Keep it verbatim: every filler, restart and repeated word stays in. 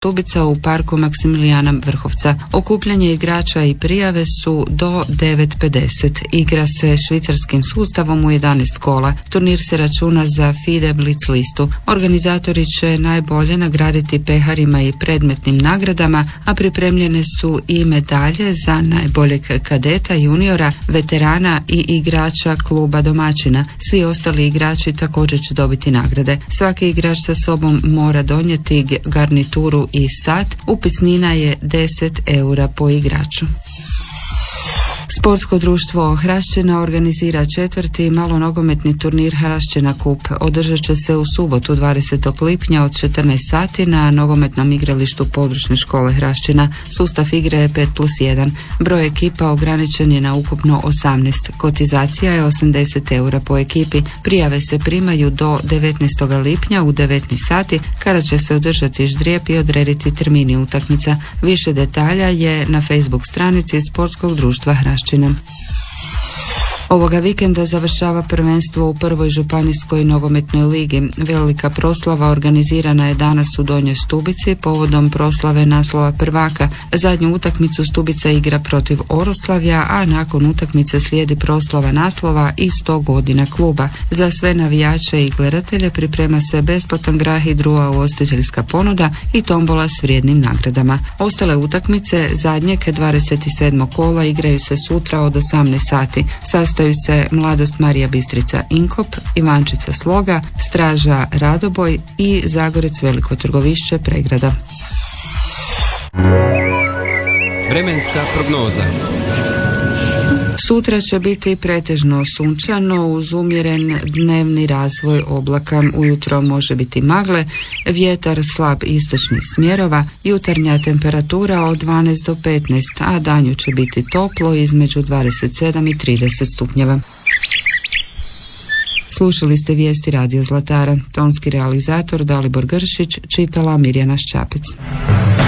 Stubica u parku Maksimilijana Vrhovca. Okupljanje igrača i prijave su do devet pedeset. Igra se švicarskim sustavom u jedanaest kola. Turnir se računa za FIDE Blitz listu. Organizatori će najbolje nagraditi peharima i predmetnim nagradama, a pripremljene su i medalje za najboljeg kadeta, juniora, veterana i igrača kluba domaćina. Svi ostali igrači također će dobiti nagrade. Svaki igrač sa sobom mora donijeti garnituru i sat. Upisnina je deset eura po igraču. Sportsko društvo Hrašćina organizira četvrti malonogometni turnir Hrašćina Kup. Održat će se u subotu dvadesetog lipnja od četrnaest sati na nogometnom igralištu područne škole Hrašćina. Sustav igre je pet plus jedan. Broj ekipa ograničen je na ukupno osamnaest. Kotizacija je osamdeset eura po ekipi. Prijave se primaju do devetnaestog lipnja u devetnaest sati kada će se održati ždrijeb i odrediti termini utakmica. Više detalja je na Facebook stranici Sportskog društva Hrašćina. Ovoga vikenda završava prvenstvo u prvoj županijskoj nogometnoj ligi. Velika proslava organizirana je danas u Donjoj Stubici povodom proslave naslova prvaka. Zadnju utakmicu Stubica igra protiv Oroslavlja, a nakon utakmice slijedi proslava naslova i sto godina kluba. Za sve navijače i gledatelje priprema se besplatan grah i druga ugostiteljska ponuda i tombola s vrijednim nagradama. Ostale utakmice zadnjeg dvadeset sedmog kola igraju se sutra od osamnaest sati. Sastaju se Mladost Marija Bistrica Inkop, Ivančica Sloga, Straža Radoboj i Zagorec Veliko Trgovišće Pregrada. Vremenska prognoza. Sutra će biti pretežno sunčano uz umjeren dnevni razvoj oblaka. Ujutro može biti magle, vjetar slab istočnih smjerova, jutarnja temperatura od dvanaest do petnaest, a danju će biti toplo između dvadeset sedam i trideset stupnjeva. Slušali ste vijesti Radio Zlatara. Tonski realizator Dalibor Gršić, čitala Mirjana Šćapec.